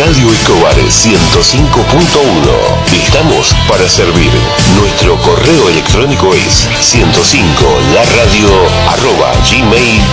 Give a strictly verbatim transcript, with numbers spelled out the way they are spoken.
Radio Escobar ciento cinco punto uno. Estamos para servir. Nuestro correo electrónico es ciento cinco la radio arroba gmail